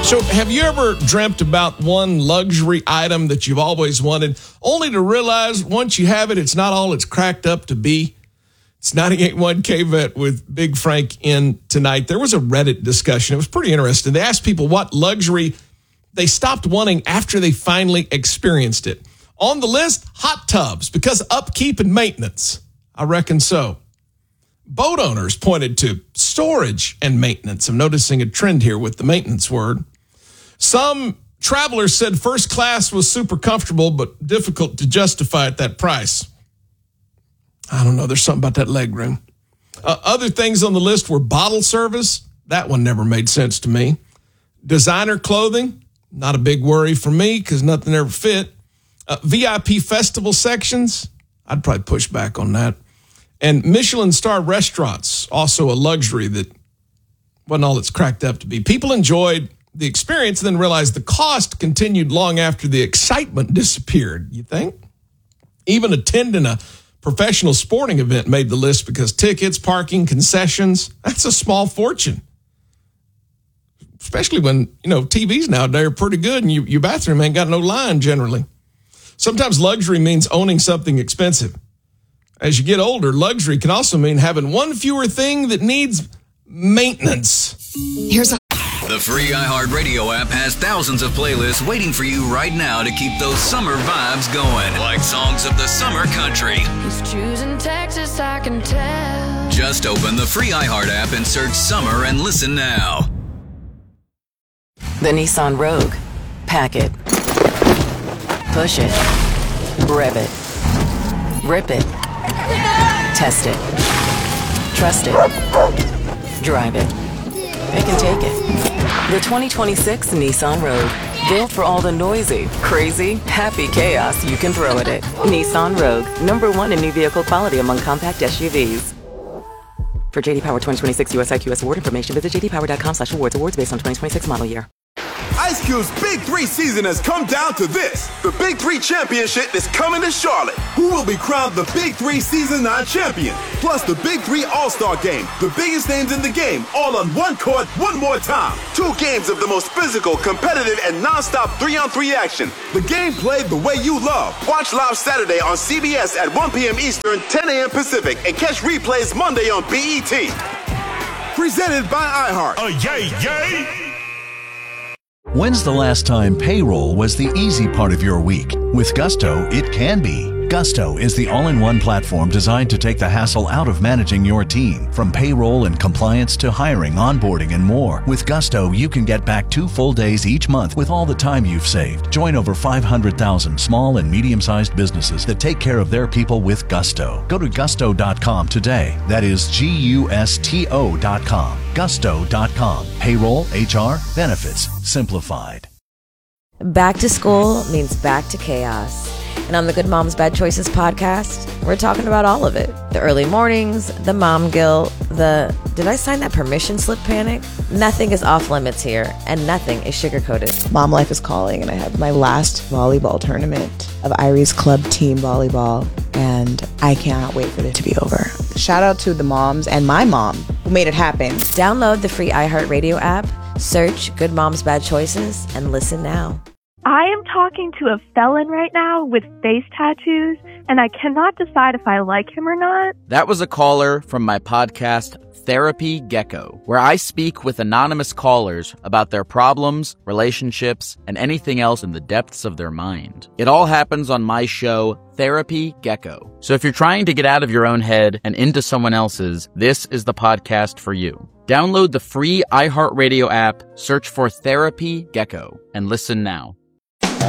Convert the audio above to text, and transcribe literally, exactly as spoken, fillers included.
So have you ever dreamt about one luxury item that you've always wanted, only to realize once you have it, it's not all it's cracked up to be? It's ninety-eight point one K-Vet with Big Frank in tonight. There was a Reddit discussion. It was pretty interesting. They asked people what luxury they stopped wanting after they finally experienced it. On the list, hot tubs, because upkeep and maintenance. I reckon so. Boat owners pointed to storage and maintenance. I'm noticing a trend here with the maintenance word. Some travelers said first class was super comfortable, but difficult to justify at that price. I don't know. There's something about that leg room. Uh, other things on the list were bottle service. That one never made sense to me. Designer clothing. Not a big worry for me because nothing ever fit. Uh, V I P festival sections. I'd probably push back on that. And Michelin star restaurants. Also a luxury that wasn't all it's cracked up to be. People enjoyed the experience and then realized the cost continued long after the excitement disappeared, you think? Even attending a professional sporting event made the list because tickets, parking, concessions, that's a small fortune. Especially when, you know, T Vs nowadays are pretty good and you, your bathroom ain't got no line generally. Sometimes luxury means owning something expensive. As you get older, luxury can also mean having one fewer thing that needs maintenance. Here's a The free iHeartRadio app has thousands of playlists waiting for you right now to keep those summer vibes going. Like songs of the summer country. He's choosing Texas, I can tell. Just open the free iHeart app and search summer and listen now. The Nissan Rogue. Pack it. Push it. Rev it. Rip it. Test it. Trust it. Drive it. They can take it. The twenty twenty-six Nissan Rogue. Built for all the noisy, crazy, happy chaos you can throw at it. Nissan Rogue. Number one in new vehicle quality among compact S U Vs. For J D Power twenty twenty-six U S I Q S award information, visit j d power dot com slash awards. Awards based on twenty twenty-six model year. Ice Cube's Big Three season has come down to this. The Big Three Championship is coming to Charlotte. Who will be crowned the Big Three Season nine champion? Plus the Big Three All-Star Game. The biggest names in the game, all on one court, one more time. Two games of the most physical, competitive, and non-stop three-on-three action. The game played the way you love. Watch live Saturday on C B S at one p.m. Eastern, ten a.m. Pacific, and catch replays Monday on B E T. Presented by iHeart. Oh, yay, yay! When's the last time payroll was the easy part of your week? With Gusto, it can be. Gusto is the all-in-one platform designed to take the hassle out of managing your team. From payroll and compliance to hiring, onboarding, and more. With Gusto, you can get back two full days each month with all the time you've saved. Join over five hundred thousand small and medium-sized businesses that take care of their people with Gusto. Go to gusto dot com today. That is G U S T O dot com. gusto dot com. Payroll, H R, benefits, simplified. Back to school means back to chaos. And on the Good Moms Bad Choices podcast, we're talking about all of it. The early mornings, the mom guilt, the did I sign that permission slip panic? Nothing is off limits here, and nothing is sugar-coated. Mom life is calling, and I have my last volleyball tournament of Irie's club team volleyball, and I cannot wait for it to be over. Shout out to the moms and my mom who made it happen. Download the free iHeartRadio app, search Good Moms Bad Choices, and listen now. I am talking to a felon right now with face tattoos, and I cannot decide if I like him or not. That was a caller from my podcast, Therapy Gecko, where I speak with anonymous callers about their problems, relationships, and anything else in the depths of their mind. It all happens on my show, Therapy Gecko. So if you're trying to get out of your own head and into someone else's, this is the podcast for you. Download the free iHeartRadio app, search for Therapy Gecko, and listen now.